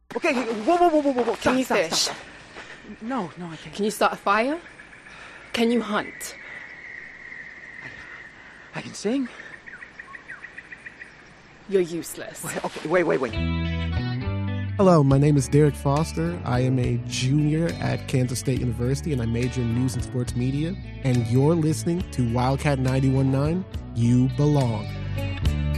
Okay, whoa. Can you Stop. fish? No, I can't. Can you start a fire? Can you hunt? I can sing. You're useless. Okay, wait. Hello, my name is Derek Foster. I am a junior at Kansas State University, and I major in news and sports media. And you're listening to Wildcat 91.9. You belong.